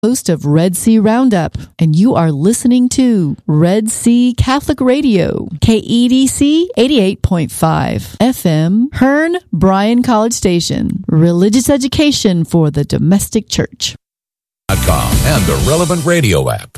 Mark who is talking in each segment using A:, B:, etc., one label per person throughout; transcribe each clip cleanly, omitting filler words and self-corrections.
A: Host of Red Sea Roundup, and you are listening to Red Sea Catholic Radio, KEDC 88.5 FM, Hearn Bryan College Station, religious education for the domestic church.
B: And the Relevant Radio app.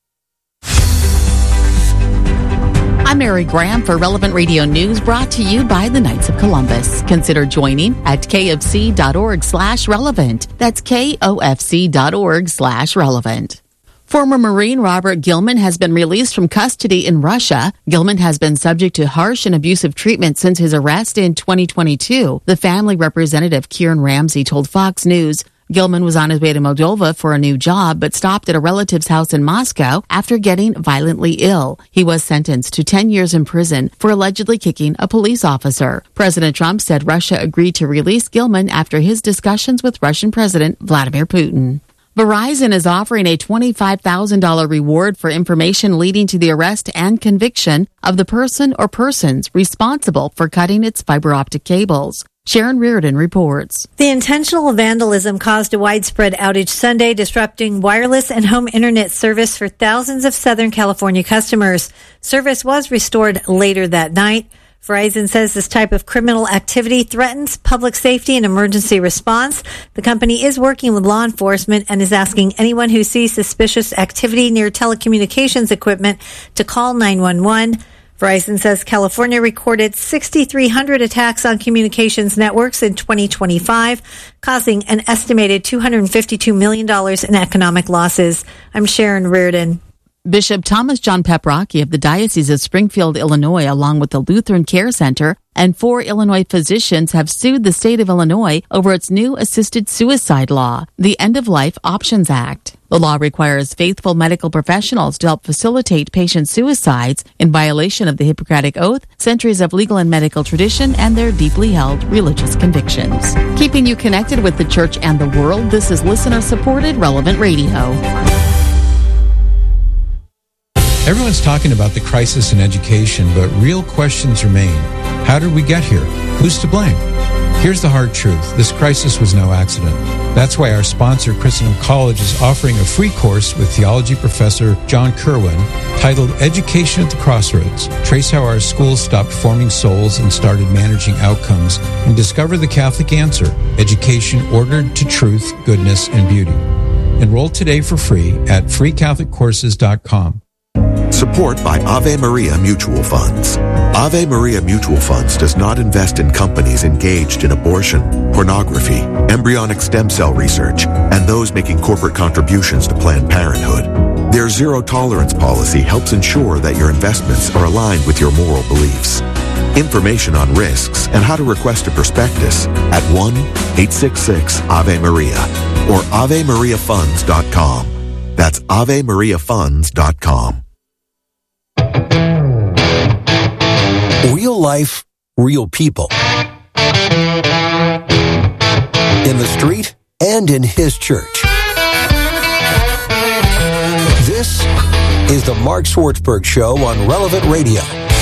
C: I'm Mary Graham for Relevant Radio News, brought to you by the Knights of Columbus. Consider joining at kfc.org/relevant. That's kofc.org/relevant. Former Marine Robert Gilman has been released from custody in Russia. Gilman has been subject to harsh and abusive treatment since his arrest in 2022. The family representative, Kieran Ramsey, told Fox News Gilman was on his way to Moldova for a new job, but stopped at a relative's house in Moscow after getting violently ill. He was sentenced to 10 years in prison for allegedly kicking a police officer. President Trump said Russia agreed to release Gilman after his discussions with Russian President Vladimir Putin. Verizon is offering a $25,000 reward for information leading to the arrest and conviction of the person or persons responsible for cutting its fiber optic cables. Sharon Reardon reports.
D: The intentional vandalism caused a widespread outage Sunday, disrupting wireless and home internet service for thousands of Southern California customers. Service was restored later that night. Verizon says this type of criminal activity threatens public safety and emergency response. The company is working with law enforcement and is asking anyone who sees suspicious activity near telecommunications equipment to call 911. Verizon says California recorded 6,300 attacks on communications networks in 2025, causing an estimated $252 million in economic losses. I'm Sharon Reardon.
C: Bishop Thomas John Peprocki of the Diocese of Springfield, Illinois, along with the Lutheran Care Center and 4 Illinois physicians, have sued the state of Illinois over its new assisted suicide law, the End-of-Life Options Act. The law requires faithful medical professionals to help facilitate patient suicides in violation of the Hippocratic Oath, centuries of legal and medical tradition, and their deeply held religious convictions. Keeping you connected with the church and the world, this is listener-supported Relevant Radio.
E: Everyone's talking about the crisis in education, but real questions remain. How did we get here? Who's to blame? Here's the hard truth. This crisis was no accident. That's why our sponsor, Christendom College, is offering a free course with theology professor John Kerwin titled Education at the Crossroads. Trace how our schools stopped forming souls and started managing outcomes, and discover the Catholic answer: education ordered to truth, goodness, and beauty. Enroll today for free at freecatholiccourses.com.
F: Support by Ave Maria Mutual Funds. Ave Maria Mutual Funds does not invest in companies engaged in abortion, pornography, embryonic stem cell research, and those making corporate contributions to Planned Parenthood. Their zero-tolerance policy helps ensure that your investments are aligned with your moral beliefs. Information on risks and how to request a prospectus at 1-866-AVE-MARIA or AveMariaFunds.com. That's AveMariaFunds.com.
G: Real life, real people. In the street and in his church. This is the Mark Swartzberg Show on Relevant Radio.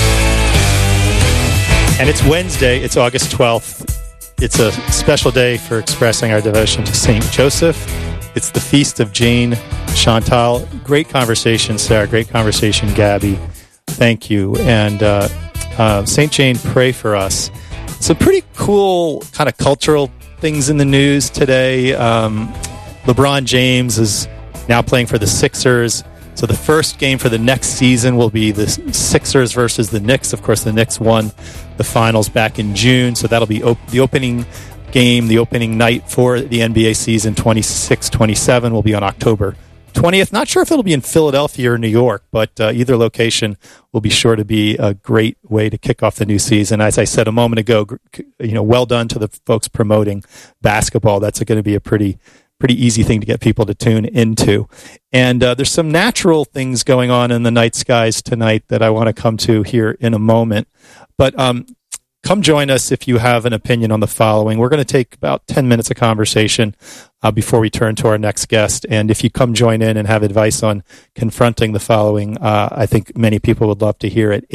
H: And it's Wednesday, it's August 12th. It's a special day for expressing our devotion to St. Joseph. It's the feast of Jane Chantal. Great conversation, Sarah. Great conversation, Gabby. Thank you. And St. Jane, pray for us. Some pretty cool kind of cultural things in the news today. LeBron James is now playing for the Sixers. So the first game for the next season will be the Sixers versus the Knicks. Of course, the Knicks won the finals back in June. So that'll be the opening game, the opening night for the NBA season 26-27 will be on October 20th. Not sure if it'll be in Philadelphia or New York, but either location will be sure to be a great way to kick off the new season. As I said a moment ago, well done to the folks promoting basketball. That's going to be a pretty easy thing to get people to tune into. And there's some natural things going on in the night skies tonight that I want to come to here in a moment. But come join us if you have an opinion on the following. We're going to take about 10 minutes of conversation before we turn to our next guest. And if you come join in and have advice on confronting the following, I think many people would love to hear it.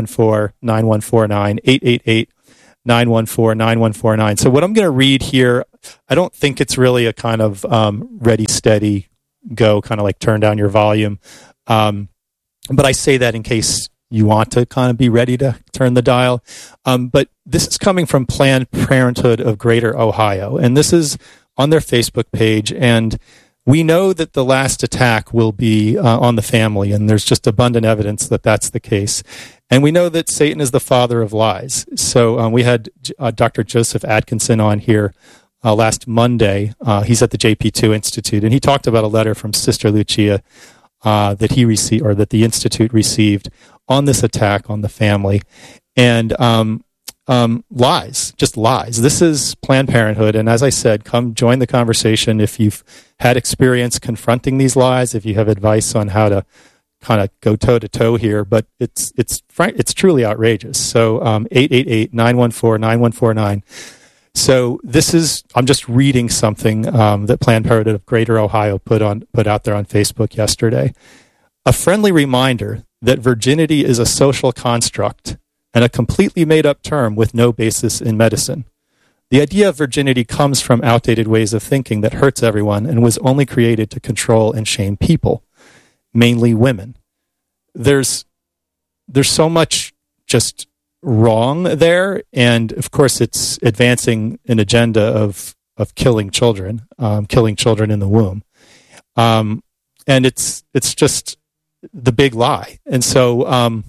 H: 888-914-9149, 888-914-9149. So what I'm going to read here I don't think it's really a kind of ready, steady, go, kind of like turn down your volume. But I say that in case you want to kind of be ready to turn the dial. But this is coming from Planned Parenthood of Greater Ohio, and this is on their Facebook page. And we know that the last attack will be on the family, and there's just abundant evidence that that's the case. And we know that Satan is the father of lies. So we had Dr. Joseph Atkinson on here last Monday. He's at the JP2 Institute, and he talked about a letter from Sister Lucia that he received, or that the Institute received, on this attack on the family. And lies, just lies. This is Planned Parenthood, and as I said, come join the conversation if you've had experience confronting these lies, if you have advice on how to kind of go toe-to-toe here, but it's truly outrageous. So 888-914-9149. So this is, I'm just reading something that Planned Parenthood of Greater Ohio put out there on Facebook yesterday. A friendly reminder that virginity is a social construct and a completely made-up term with no basis in medicine. The idea of virginity comes from outdated ways of thinking that hurts everyone and was only created to control and shame people, mainly women. There's so much just wrong there, and of course it's advancing an agenda of killing children in the womb, and it's just the big lie. And so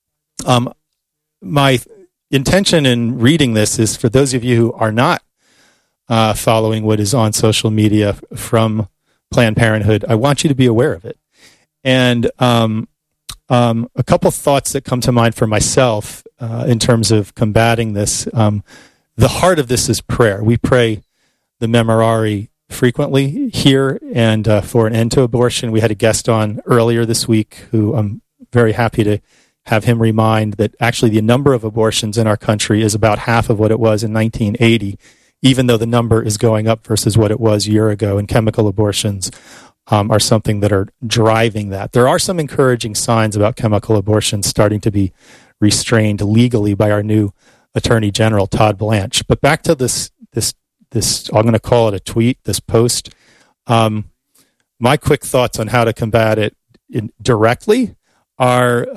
H: my intention in reading this is for those of you who are not following what is on social media from Planned Parenthood, I want you to be aware of it. And a couple thoughts that come to mind for myself in terms of combating this. The heart of this is prayer. We pray the Memorare frequently here, and for an end to abortion. We had a guest on earlier this week who I'm very happy to have him remind that actually the number of abortions in our country is about half of what it was in 1980, even though the number is going up versus what it was a year ago, and chemical abortions are something that are driving that. There are some encouraging signs about chemical abortions starting to be restrained legally by our new Attorney General, Todd Blanche. But back to this I'm going to call it a tweet, this post. My quick thoughts on how to combat it directly are,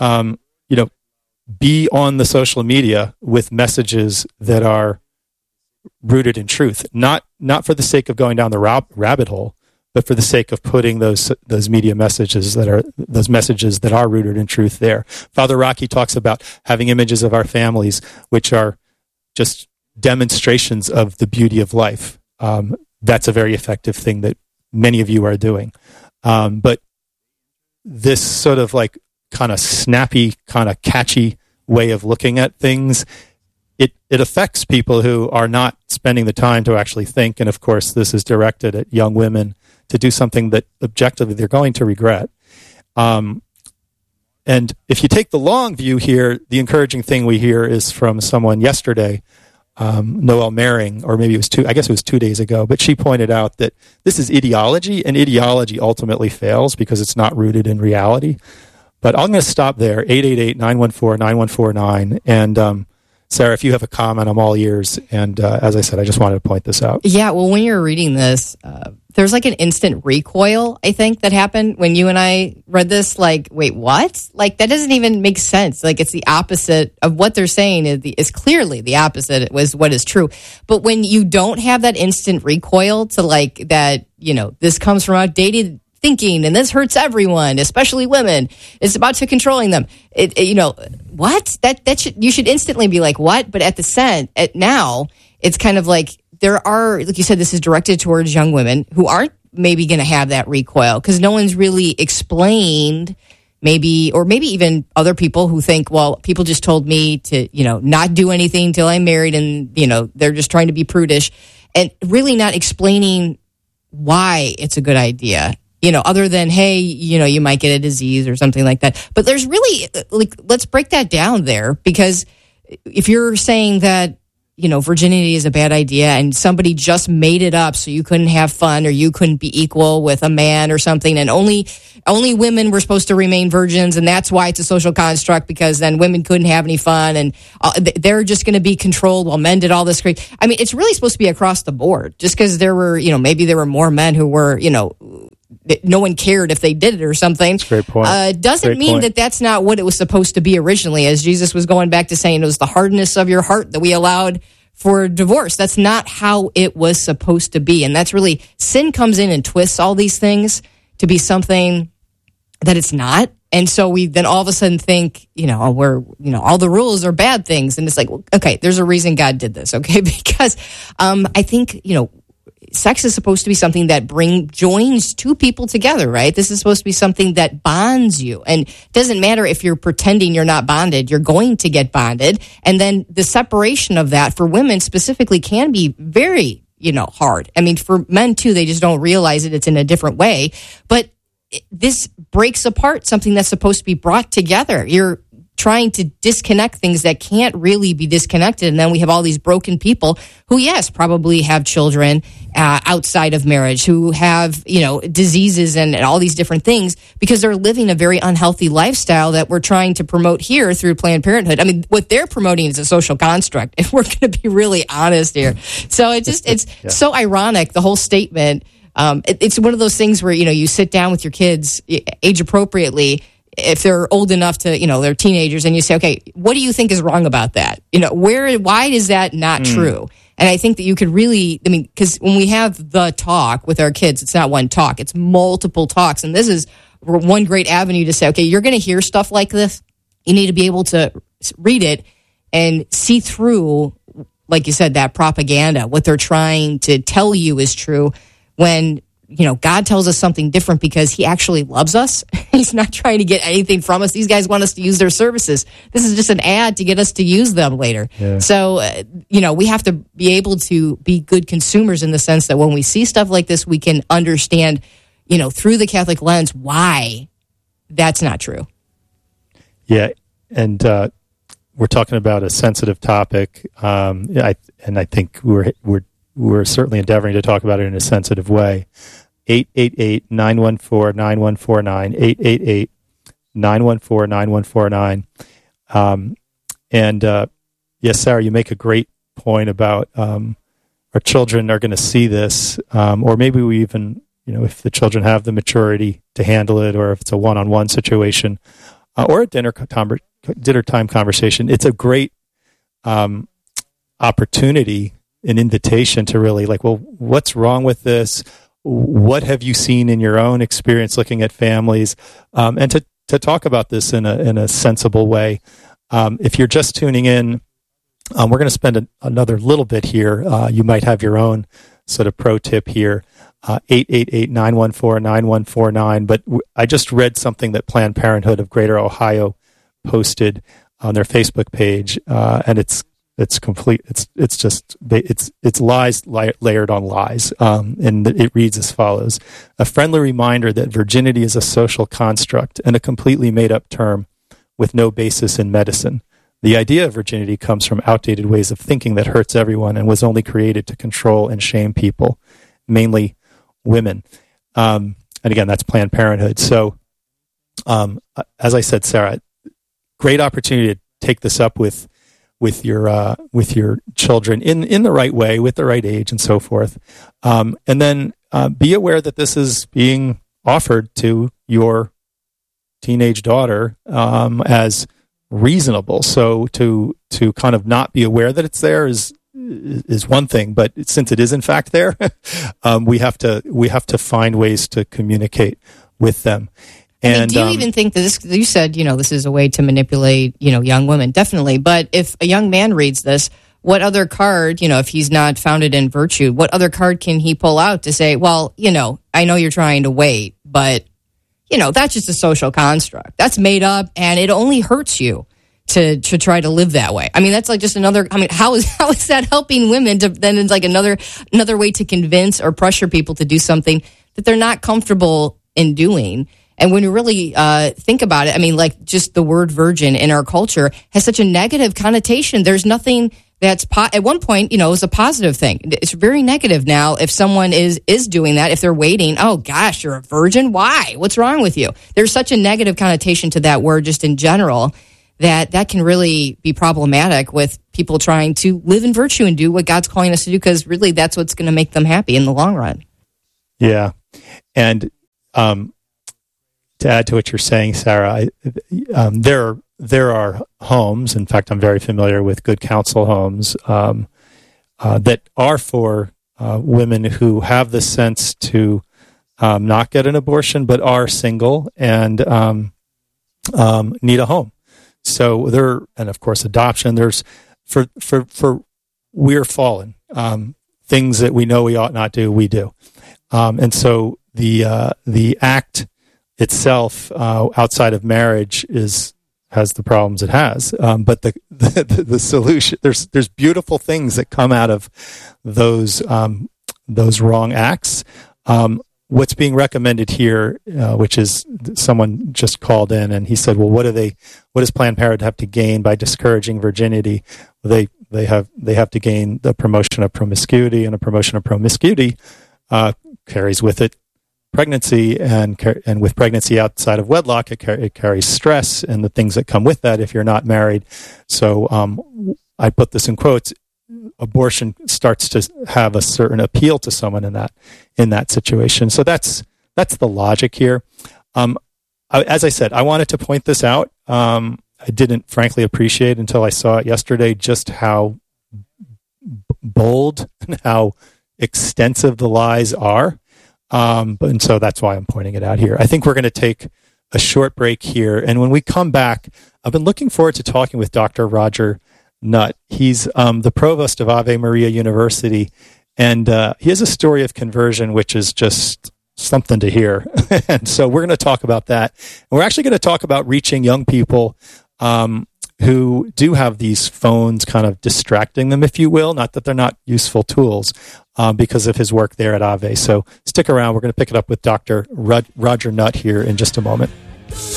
H: be on the social media with messages that are rooted in truth, not for the sake of going down the rabbit hole, but for the sake of putting those media messages that are rooted in truth there. Father Rocky talks about having images of our families, which are just demonstrations of the beauty of life. That's a very effective thing that many of you are doing. But this sort of like kind of snappy, kind of catchy way of looking at things, it affects people who are not spending the time to actually think. And of course, this is directed at young women to do something that objectively they're going to regret. And if you take the long view here, the encouraging thing we hear is from someone yesterday, Noelle Mering, or maybe it was 2 days ago, but she pointed out that this is ideology, and ideology ultimately fails because it's not rooted in reality. But I'm going to stop there, 888-914-9149. And Sarah, if you have a comment, I'm all ears. And as I said, I just wanted to point this out.
I: Yeah, well, when you're reading this, there's like an instant recoil, I think, that happened when you and I read this. Like, wait, what? Like, that doesn't even make sense. Like, it's the opposite of what they're saying is clearly the opposite was what is true. But when you don't have that instant recoil to like that, this comes from outdated thinking and this hurts everyone, especially women, it's about to controlling them. What? You should instantly be like, what? But now it's kind of like there are, like you said, this is directed towards young women who aren't maybe going to have that recoil because no one's really explained or maybe even other people who think, well, people just told me to, not do anything till I'm married and, they're just trying to be prudish and really not explaining why it's a good idea. Other than, hey, you might get a disease or something like that. But there's really, let's break that down there, because if you're saying that, virginity is a bad idea and somebody just made it up so you couldn't have fun or you couldn't be equal with a man or something, and only women were supposed to remain virgins, and that's why it's a social construct, because then women couldn't have any fun and they're just going to be controlled while men did all this crazy. I mean, it's really supposed to be across the board. Just because there were, maybe there were more men who were, no one cared if they did it or something.
H: That's a great point.
I: Doesn't mean that that's not what it was supposed to be originally, as Jesus was going back to saying it was the hardness of your heart that we allowed for divorce. That's not how it was supposed to be. And that's really, sin comes in and twists all these things to be something that it's not. And so we then all of a sudden think, all the rules are bad things. And it's like, okay, there's a reason God did this, okay? Because I think, sex is supposed to be something that joins two people together, right? This is supposed to be something that bonds you. And it doesn't matter if you're pretending you're not bonded, you're going to get bonded. And then the separation of that for women specifically can be very, hard. I mean, for men too, they just don't realize it. It's in a different way. But this breaks apart something that's supposed to be brought together. You're trying to disconnect things that can't really be disconnected. And then we have all these broken people who, yes, probably have children outside of marriage, who have, diseases and all these different things because they're living a very unhealthy lifestyle that we're trying to promote here through Planned Parenthood. I mean, what they're promoting is a social construct, if we're going to be really honest here. So it's so ironic, the whole statement. It's one of those things where, you sit down with your kids age appropriately, if they're old enough to, they're teenagers, and you say, okay, what do you think is wrong about that? Why is that not true? And I think that you could really, because when we have the talk with our kids, it's not one talk, it's multiple talks. And this is one great avenue to say, okay, you're going to hear stuff like this. You need to be able to read it and see through, like you said, that propaganda, what they're trying to tell you is true, when God tells us something different because he actually loves us. He's not trying to get anything from us. These guys want us to use their services. This is just an ad to get us to use them later. Yeah. So, we have to be able to be good consumers in the sense that when we see stuff like this, we can understand, through the Catholic lens, why that's not true.
H: Yeah. And we're talking about a sensitive topic. I think we're certainly endeavoring to talk about it in a sensitive way. 888-914-9149, 888-914-9149. Yes, Sarah, you make a great point about our children are going to see this, or maybe we even, if the children have the maturity to handle it, or if it's a one-on-one situation, or a dinner time conversation, it's a great opportunity, an invitation to really what's wrong with this? What have you seen in your own experience looking at families? And to talk about this in a sensible way. If you're just tuning in, we're going to spend another little bit here. You might have your own sort of pro tip here. 888-914-9149. But I just read something that Planned Parenthood of Greater Ohio posted on their Facebook page, and it's complete. It's lies layered on lies, and it reads as follows: a friendly reminder that virginity is a social construct and a completely made-up term with no basis in medicine. The idea of virginity comes from outdated ways of thinking that hurts everyone and was only created to control and shame people, mainly women. And again, that's Planned Parenthood. So, as I said, Sarah, great opportunity to take this up with your children in the right way, with the right age, and so forth. And then be aware that this is being offered to your teenage daughter as reasonable. So to kind of not be aware that it's there is one thing, but since it is in fact there, we have to find ways to communicate with them. And
I: do you even think that this? You said, this is a way to manipulate, young women, definitely. But if a young man reads this, what other card, if he's not founded in virtue, what other card can he pull out to say, well, I know you're trying to wait, but that's just a social construct. That's made up, and it only hurts you to try to live that way. I mean, that's like just another. I mean, how is that helping women? Then it's like another way to convince or pressure people to do something that they're not comfortable in doing. And when you really think about it, I mean, like just the word virgin in our culture has such a negative connotation. There's nothing that's at one point, it was a positive thing. It's very negative now if someone is doing that, if they're waiting. Oh gosh, you're a virgin? Why? What's wrong with you? There's such a negative connotation to that word just in general that can really be problematic with people trying to live in virtue and do what God's calling us to do, because really that's what's going to make them happy in the long run.
H: Yeah. And to add to what you're saying, Sarah, there are homes. In fact, I'm very familiar with Good Counsel homes that are for women who have the sense to not get an abortion, but are single and need a home. So and of course, adoption. There's for we're fallen. Things that we know we ought not do, we do, and so the act itself outside of marriage has the problems it has, but the solution, there's beautiful things that come out of those wrong acts. What's being recommended here, which is someone just called in and he said, well, what does Planned Parenthood have to gain by discouraging virginity? Well, they have to gain the promotion of promiscuity, and a promotion of promiscuity carries with it pregnancy, and with pregnancy outside of wedlock, it carries stress and the things that come with that if you're not married. So I put this in quotes. Abortion starts to have a certain appeal to someone in that situation. So that's the logic here. As I said, I wanted to point this out. I didn't frankly appreciate until I saw it yesterday just how bold and how extensive the lies are. And so that's why I'm pointing it out here. I think we're going to take a short break here. And when we come back, I've been looking forward to talking with Dr. Roger Nutt. He's the provost of Ave Maria University, and he has a story of conversion, which is just something to hear. And so we're going to talk about that. And we're actually going to talk about reaching young people who do have these phones kind of distracting them, if you will. Not that they're not useful tools, because of his work there at Ave. So stick around. We're going to pick it up with Dr. Roger Nutt here in just a moment.